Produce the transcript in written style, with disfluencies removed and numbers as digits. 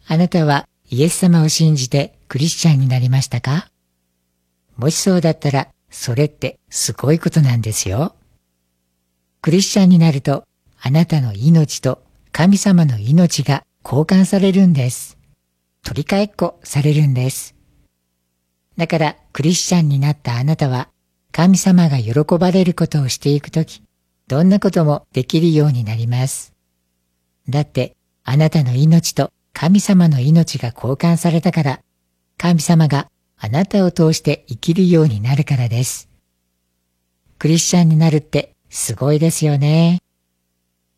あなたはイエス様を信じてクリスチャンになりましたか？もしそうだったら、それってすごいことなんですよ。クリスチャンになると、あなたの命と神様の命が交換されるんです。取り替えっこされるんです。だからクリスチャンになったあなたは、神様が喜ばれることをしていくとき、どんなこともできるようになります。だって、あなたの命と神様の命が交換されたから、神様があなたを通して生きるようになるからです。クリスチャンになるってすごいですよね。